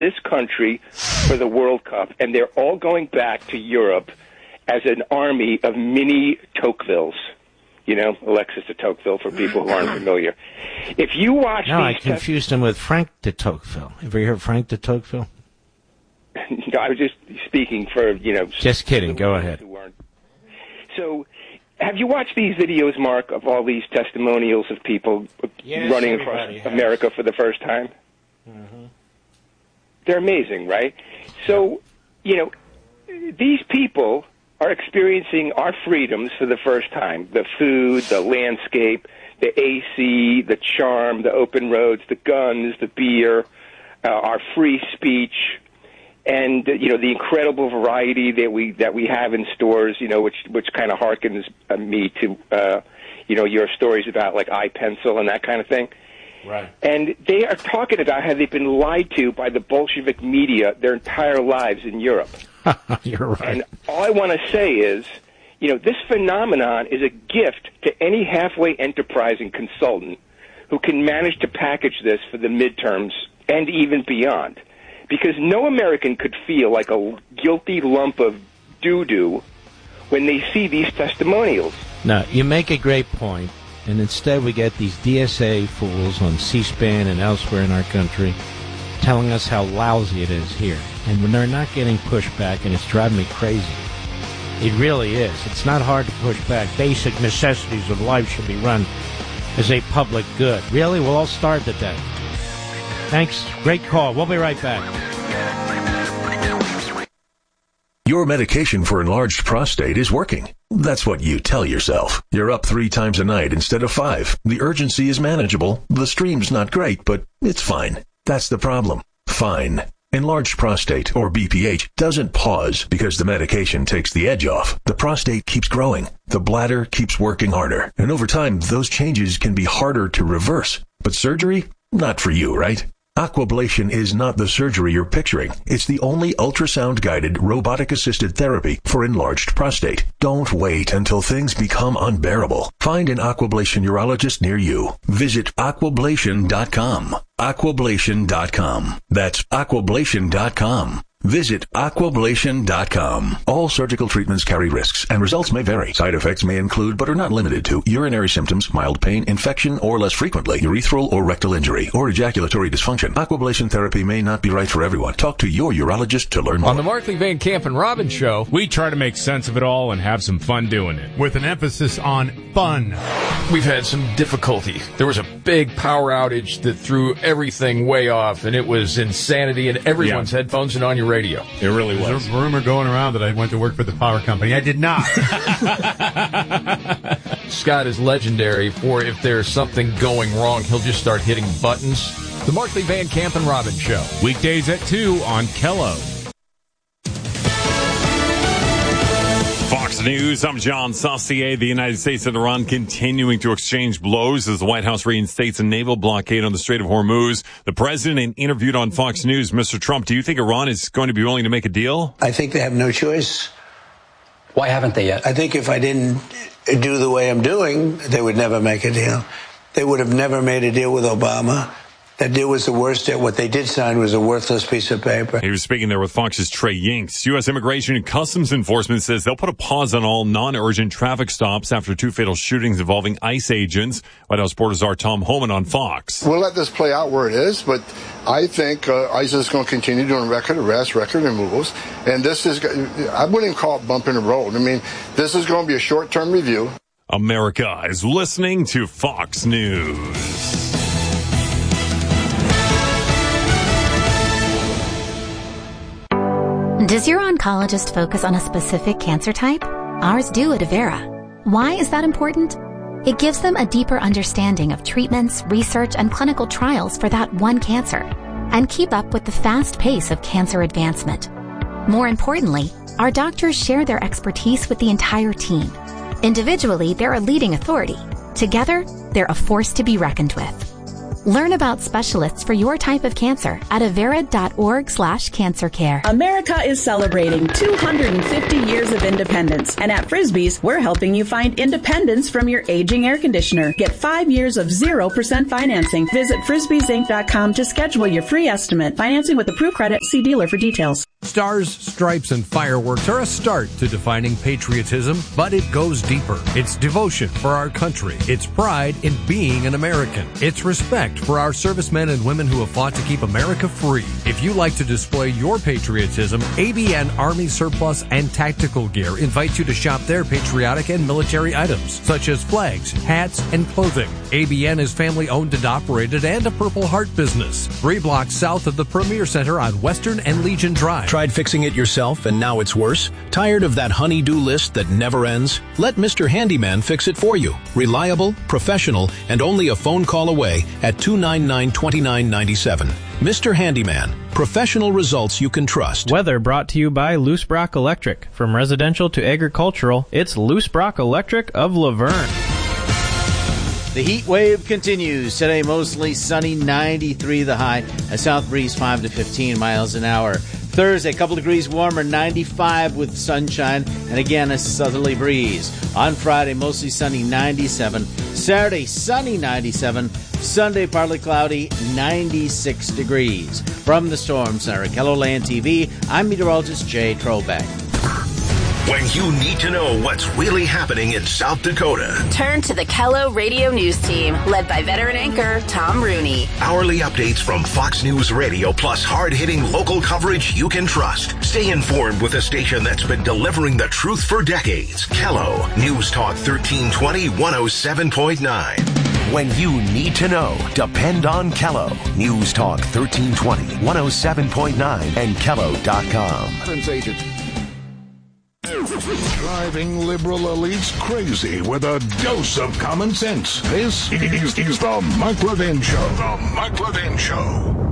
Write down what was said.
this country for the World Cup, and they're all going back to Europe as an army of mini Tocquevilles. You know, Alexis de Tocqueville, for people who aren't familiar. If you watch No, I confused him with Frank de Tocqueville. Ever hear of Frank de Tocqueville? No, I was just speaking for, Just kidding. Go ahead. So, have you watched these videos, Mark, of all these testimonials of people running across America for the first time? Mm-hmm. They're amazing, right? So, these people are experiencing our freedoms for the first time. The food, the landscape, the AC, the charm, the open roads, the guns, the beer, our free speech, and the incredible variety that we have in stores, which kind of harkens me to your stories about like iPencil and that kind of thing. Right. And they are talking about how they've been lied to by the Bolshevik media their entire lives in Europe. You're right. And all I want to say is, this phenomenon is a gift to any halfway enterprising consultant who can manage to package this for the midterms and even beyond. Because no American could feel like a guilty lump of doo-doo when they see these testimonials. Now, you make a great point, and instead we get these DSA fools on C-SPAN and elsewhere in our country telling us how lousy it is here. And when they're not getting pushback, and it's driving me crazy. It really is. It's not hard to push back. Basic necessities of life should be run as a public good. Really? We'll all starve to death. Thanks. Great call. We'll be right back. Your medication for enlarged prostate is working. That's what you tell yourself. You're up 3 times a night instead of 5. The urgency is manageable. The stream's not great, but it's fine. That's the problem. Fine. Enlarged prostate, or BPH, doesn't pause because the medication takes the edge off. The prostate keeps growing. The bladder keeps working harder. And over time, those changes can be harder to reverse. But surgery? Not for you, right? Aquablation is not the surgery you're picturing. It's the only ultrasound-guided, robotic-assisted therapy for enlarged prostate. Don't wait until things become unbearable. Find an Aquablation urologist near you. Visit aquablation.com. Aquablation.com. That's aquablation.com. Visit aquablation.com. All surgical treatments carry risks, and results may vary. Side effects may include, but are not limited to, urinary symptoms, mild pain, infection, or less frequently, urethral or rectal injury, or ejaculatory dysfunction. Aquablation therapy may not be right for everyone. Talk to your urologist to learn more. On the Markley, Van Camp, and Robbins Show, we try to make sense of it all and have some fun doing it, with an emphasis on fun. We've had some difficulty. There was a big power outage that threw everything way off, and it was insanity in everyone's headphones and on your radio. It really was. There's a rumor going around that I went to work for the power company. I did not. Scott is legendary for if there's something going wrong, he'll just start hitting buttons. The Markley, Van Camp, and Robbins Show. Weekdays at 2 on Kello. Fox News, I'm John Saucier. The United States and Iran continuing to exchange blows as the White House reinstates a naval blockade on the Strait of Hormuz. The president interviewed on Fox News. Mr. Trump, do you think Iran is going to be willing to make a deal? I think they have no choice. Why haven't they yet? I think if I didn't do the way I'm doing, they would never make a deal. They would have never made a deal with Obama. That deal was the worst deal. What they did sign was a worthless piece of paper. He was speaking there with Fox's Trey Yinks. U.S. Immigration and Customs Enforcement says they'll put a pause on all non-urgent traffic stops after 2 fatal shootings involving ICE agents. White House Border Czar Tom Homan on Fox. We'll let this play out where it is, but I think ICE is going to continue doing record arrests, record removals. And this is, I wouldn't even call it bumping the road. I mean, this is going to be a short-term review. America is listening to Fox News. Does your oncologist focus on a specific cancer type? Ours do at Avera. Why is that important? It gives them a deeper understanding of treatments, research, and clinical trials for that one cancer, and keep up with the fast pace of cancer advancement. More importantly, our doctors share their expertise with the entire team. Individually, they're a leading authority. Together, they're a force to be reckoned with. Learn about specialists for your type of cancer at avera.org/cancercare. America is celebrating 250 years of independence, and at Frisbee's, we're helping you find independence from your aging air conditioner. Get 5 years of 0% financing. Visit frisbeesinc.com to schedule your free estimate. Financing with approved credit. See dealer for details. Stars, stripes, and fireworks are a start to defining patriotism, but it goes deeper. It's devotion for our country. It's pride in being an American. It's respect for our servicemen and women who have fought to keep America free. If you like to display your patriotism, ABN Army Surplus and Tactical Gear invites you to shop their patriotic and military items, such as flags, hats, and clothing. ABN is family-owned and operated and a Purple Heart business. 3 blocks south of the Premier Center on Western and Legion Drive. Tried fixing it yourself and now it's worse? Tired of that honey-do list that never ends? Let Mr. Handyman fix it for you. Reliable, professional, and only a phone call away at 299-2997. Mr. Handyman. Professional results you can trust. Weather brought to you by Loose Brock Electric. From residential to agricultural, it's Loose Brock Electric of Laverne. The heat wave continues. Today, mostly sunny, 93 the high. A south breeze, 5 to 15 miles an hour. Thursday, a couple degrees warmer, 95 with sunshine, and again, a southerly breeze. On Friday, mostly sunny, 97. Saturday, sunny, 97. Sunday, partly cloudy, 96 degrees. From the Storm Center at KELOLAND TV, I'm meteorologist Jay Trobeck. When you need to know what's really happening in South Dakota, turn to the KELO Radio News Team, led by veteran anchor Tom Rooney. Hourly updates from Fox News Radio, plus hard-hitting local coverage you can trust. Stay informed with a station that's been delivering the truth for decades. KELO, News Talk 1320, 107.9. When you need to know, depend on KELO. News Talk 1320, 107.9, and KELO.com. Agent. Driving liberal elites crazy with a dose of common sense. This is the Mike Levin Show. The Mike Levin Show.